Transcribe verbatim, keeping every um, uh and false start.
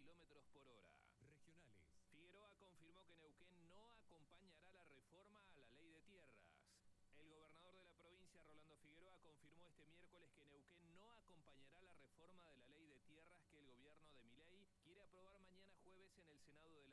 kilómetros por hora. Regionales. Figueroa confirmó que Neuquén no acompañará la reforma a la ley de tierras. El gobernador de la provincia, Rolando Figueroa, confirmó este miércoles que Neuquén no acompañará la reforma de la ley de tierras que el gobierno de Milei quiere aprobar mañana jueves en el Senado de la